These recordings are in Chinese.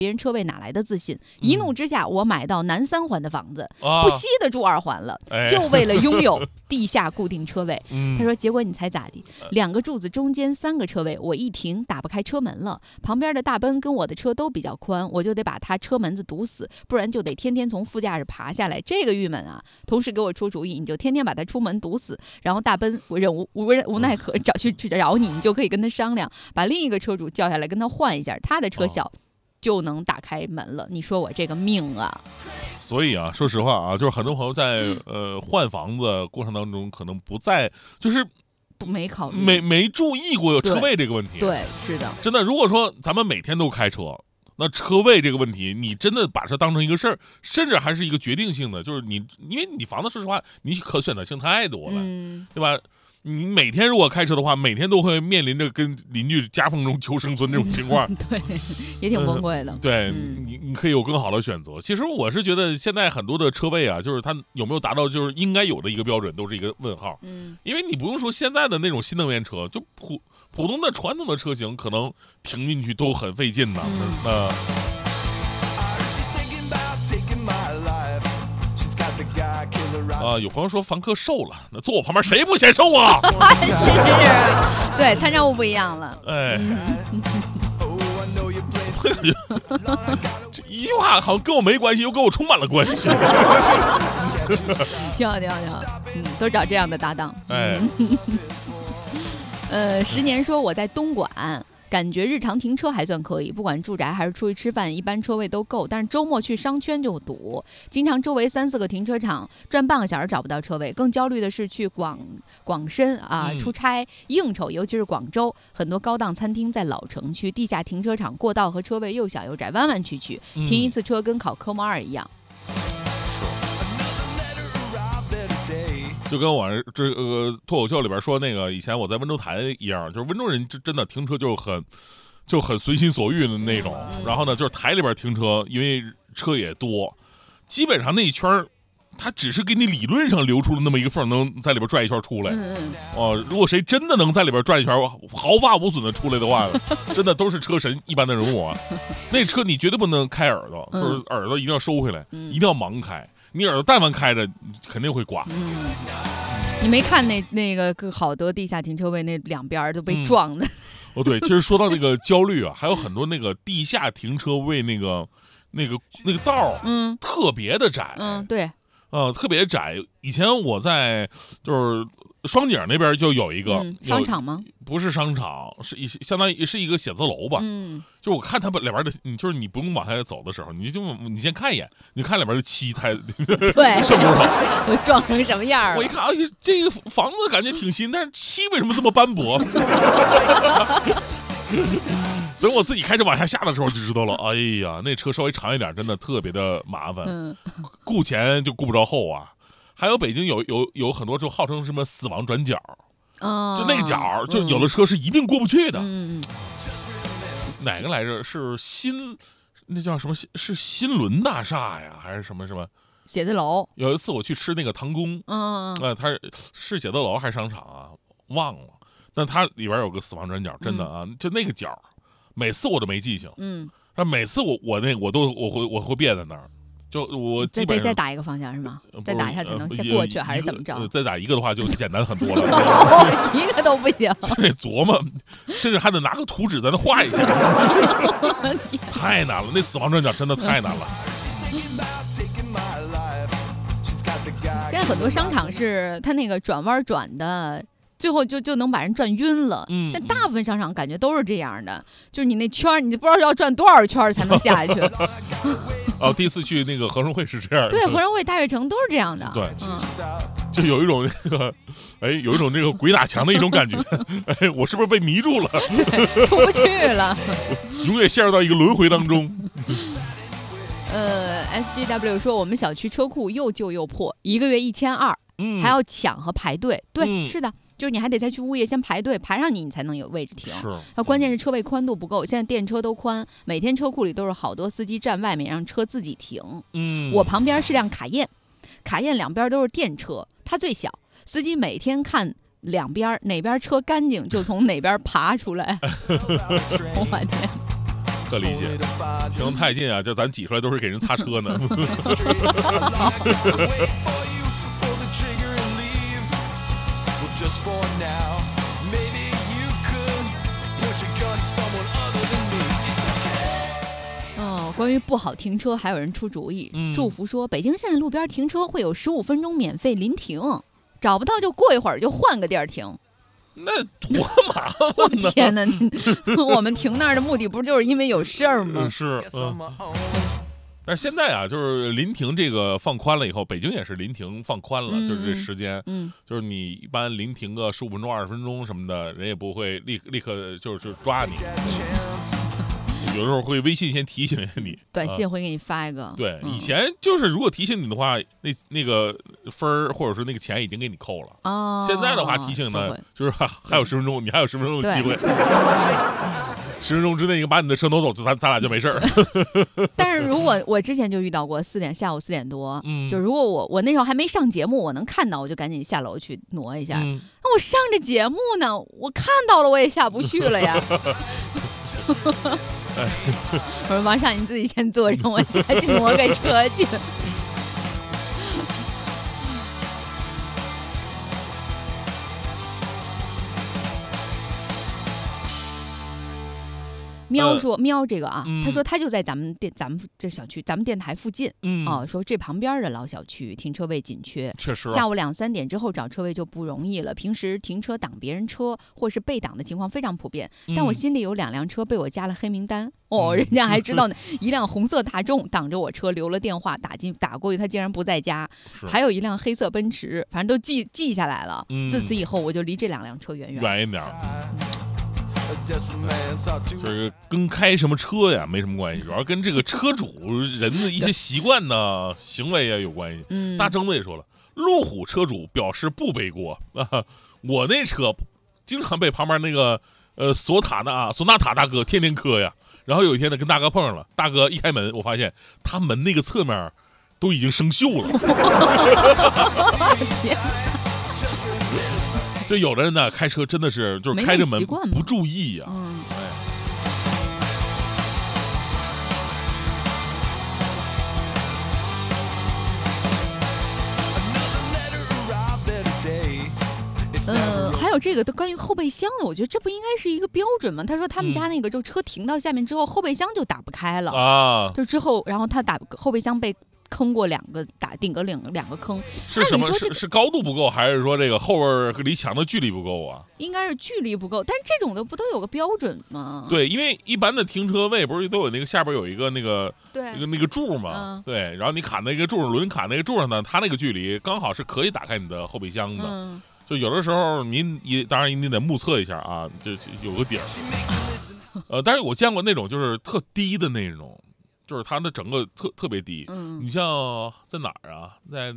别人车位哪来的自信？一怒之下，我买到南3环的房子，不惜的住2环了，就为了拥有地下固定车位。他说，结果你猜咋地？2个柱子中间3个车位，我一停打不开车门了。旁边的大奔跟我的车都比较宽，我就得把他车门子堵死，不然就得天天从副驾驶爬下来，这个郁闷啊！同事给我出主意，你就天天把他出门堵死，然后大奔无奈可去找你，你就可以跟他商量，把另一个车主叫下来跟他换一下，他的车小。就能打开门了，你说我这个命啊！ 所以啊，说实话啊，就是很多朋友在换房子过程当中，可能不在就是没考虑没注意过有车位这个问题。 对，是的， 真的，如果说咱们每天都开车，那车位这个问题，你真的把它当成一个事儿，甚至还是一个决定性的，就是因为你房子，说实话，你可选择性太多了，对吧？你每天如果开车的话，每天都会面临着跟邻居夹缝中求生存这种情况， 对，也挺崩溃的。 对，你可以有更好的选择。其实我是觉得现在很多的车位啊，就是它有没有达到就是应该有的一个标准，都是一个问号。因为你不用说现在的那种新能源车，就普通的传统的车型，可能停进去都很费劲呢。有朋友说房客瘦了，那坐我旁边谁不显瘦啊？ 是，对，参照物不一样了。 这一句话好像跟我没关系，又跟我充满了关系。 挺好，都找这样的搭档。10年说我在东莞。感觉日常停车还算可以，不管住宅还是出去吃饭，一般车位都够。但是周末去商圈就堵，经常周围3、4个停车场转半个小时找不到车位。更焦虑的是去广深啊出差应酬，尤其是广州，很多高档餐厅在老城区，地下停车场过道和车位又小又窄，弯弯曲曲，停一次车跟考科目2一样。 就跟我这脱口秀里边说那个以前我在温州台一样，就是温州人真的停车就很随心所欲的那种。然后呢，就是台里边停车，因为车也多，基本上那一圈它只是给你理论上留出了那么一个缝，能在里边转一圈出来。如果谁真的能在里边转一圈毫发无损的出来的话，真的都是车神一般的人物啊。那车你绝对不能开耳朵，就是耳朵一定要收回来，一定要盲开。你耳朵但凡开着，肯定会刮。 你没看那个好多地下停车位那2边都被撞的。 对，其实说到这个焦虑啊，还有很多那个地下停车位那个道特别的窄。 对。 特别窄。以前我在就是双井那边就有一个商场吗？ 不是商场，相当于是一个写字楼吧。就我看它里边的，就是你不用往下走的时候，你先看一眼，你看里边的漆才对剩多少， 我撞成什么样？ 我一看，这个房子感觉挺新，但是漆为什么这么斑驳？等我自己开车往下下的时候就知道了，哎呀，那车稍微长一点，真的特别的麻烦，顾前就顾不着后啊。还有北京有很多就号称什么死亡转角，就那个角，就有的车是一定过不去的。哪个来着？是那叫什么？是新轮大厦呀，还是什么写字楼？ 有一次我去吃那个唐宫，它是写字楼还是商场啊？忘了。但它里边有个死亡转角，真的啊，就那个角，每次我都没记性。但每次我会别在那儿。就我基本上再打一个方向是吗？再打一下才能再过去，还是怎么着？ 再打一个的话就简单很多了。 一个都不行， 就得琢磨，甚至还得拿个图纸在那画一下。太难了，那死亡转角真的太难了。 现在很多商场是它那个转弯转的。最后就能把人转晕了，但大部分商场感觉都是这样的，就是你那圈你不知道要转多少圈才能下去。 第一次去那个合生汇是这样的， 对，合生汇、大悦城都是这样的。 对，就有一种有一种那个鬼打墙的一种感觉。我是不是被迷住了？ 对，出不去了， 永远陷入到一个轮回当中。 SGW 说我们小区车库又旧又破，1个月1200，还要抢和排队。对，是的。就是你还得再去物业先排队，排上你才能有位置停。它关键是车位宽度不够，现在电车都宽，每天车库里都是好多司机站外面让车自己停。我旁边是辆卡宴2边都是电车，它最小，司机每天看2边哪边车干净就从哪边爬出来。我天！ 特理解，停太近啊，就咱挤出来都是给人擦车呢。 关于不好停车，还有人出主意。祝福说，北京现在路边停车会有15分钟免费临停，找不到就过一会儿就换个地儿停。 那多麻烦呢！ 天哪，我们停那儿的目的不就是因为有事儿吗？ 是。但是现在啊，就是临停这个放宽了以后，北京也是临停放宽了，就是这时间，就是你一般临停个15分钟、20分钟什么的，人也不会立刻就是抓你。有时候会微信先提醒你， 短信会给你发一个。 对，以前就是如果提醒你的话，那个分儿或者说那个钱已经给你扣了。哦。现在的话提醒呢，就是还有10分钟，你还有10分钟的机会。10分钟之内，你把你的车挪走，咱俩就没事儿。 但是如果我之前就遇到过下午4点多，就如果我那时候还没上节目，我能看到，我就赶紧下楼去挪一下。那我上着节目呢，我看到了，我也下不去了呀。我说王上，你自己先坐上，我下去挪个车去。喵说喵这个啊，他说他就在咱们这小区，咱们电台附近，说这旁边的老小区停车位紧缺， 确实， 下午2、3点之后找车位就不容易了。平时停车挡别人车或是被挡的情况非常普遍，但我心里有2辆车被我加了黑名单，人家还知道呢。一辆红色大众挡着我车留了电话，打过去，他竟然不在家。还有一辆黑色奔驰，反正都记下来了。自此以后，我就离这2辆车远一点。就是跟开什么车呀没什么关系，主要跟这个车主人的一些习惯呢、行为也有关系。大征子也说了，路虎车主表示不背锅啊，我那车经常被旁边那个索纳塔大哥天天磕呀。然后有一天呢，跟大哥碰上了，大哥一开门，我发现他门那个侧面都已经生锈了。就有的人呢，开车真的是就是开着门不注意呀。 还有这个关于后备箱的，我觉得这不应该是一个标准吗？他说他们家那个就车停到下面之后，后备箱就打不开了啊，就之后然后他后备箱被坑过顶个2个坑， 是什么？是高度不够，还是说这个后边离墙的距离不够啊？ 应该是距离不够，但是这种的不都有个标准吗？ 对，因为一般的停车位不是都有那个下边有一个那个柱嘛？对，然后你卡那个柱，轮卡那个柱上呢，它那个距离刚好是可以打开你的后备箱的。就有的时候当然你得目测一下啊，就有个底儿。但是我见过那种就是特低的那种。就是它的整个特别低，你像在哪儿啊？在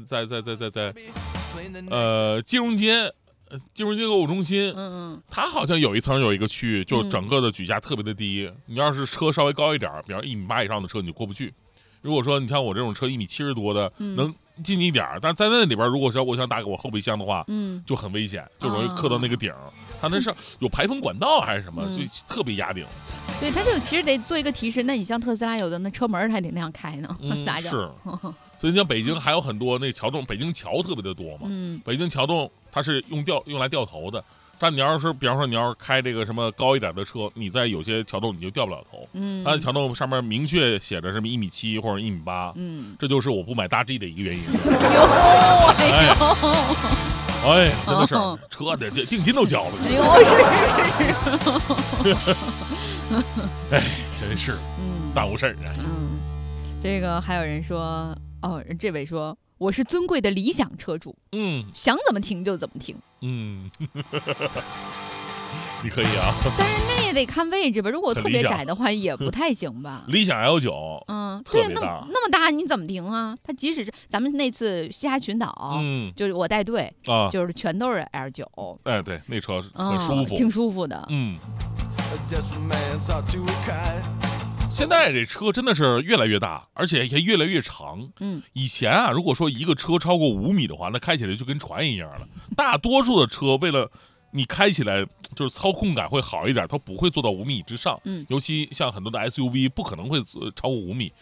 金融街购物中心，它好像有一层有一个区域，就整个的举架特别的低。你要是车稍微高一点，比方1.8米以上的车，你就过不去。如果说你像我这种车1.70米多的，能进一点，但是在那里边，如果说我想打给我后备箱的话，就很危险，就容易磕到那个顶。它那是有排风管道还是什么，就特别压顶。 所以它就其实得做一个提示。那你像特斯拉有的那车门还得那样开呢，咋整？ 是。所以你像北京还有很多那桥洞，北京桥特别的多嘛。北京桥洞它是用来掉头的。但你要是比方说你要是开这个什么高一点的车，你在有些桥洞你就掉不了头。它的桥洞上面明确写着什么1.7米或者1.8米。这就是我不买大 G 的一个原因。哎，真的是车的定金都交了。 是。 哎，真是，耽误事儿啊。 这个还有人说，这位说我是尊贵的理想车主，想怎么停就怎么停。 你可以啊， 但是那也得看位置吧。如果特别窄的话，也不太行吧。 理想 L9， 对，那么大，你怎么停啊？它即使是咱们那次西哈群岛，就是我带队啊，就是全都是 L9。 哎，对，那车很舒服， 挺舒服的。 现在这车真的是越来越大，而且也越来越长。以前啊，如果说一个车超过5米的话，那开起来就跟船一样了。大多数的车为了你开起来就是操控感会好一点，它不会做到5米之上。尤其像很多的 SUV 不可能会超过5米，